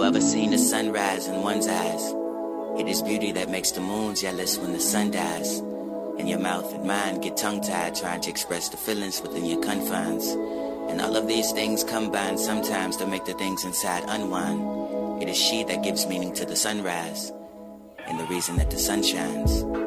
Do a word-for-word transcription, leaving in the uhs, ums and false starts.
you ever seen the sunrise in one's eyes? It is beauty that makes the moon jealous when the sun dies. And your mouth and mind get tongue-tied trying to express the feelings within your confines. And all of these things combine sometimes to make the things inside unwind. It is she that gives meaning to the sunrise and the reason that the sun shines.